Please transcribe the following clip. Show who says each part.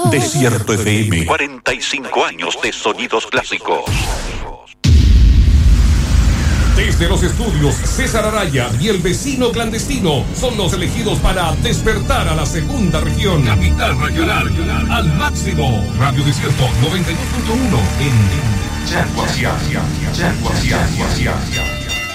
Speaker 1: Desierto FM, 45 años de sonidos clásicos.
Speaker 2: Desde los estudios, César Araya y el vecino clandestino son los elegidos para despertar a la segunda región. Capital regional, al máximo. Radio Desierto 92.1 en Chaguasiá.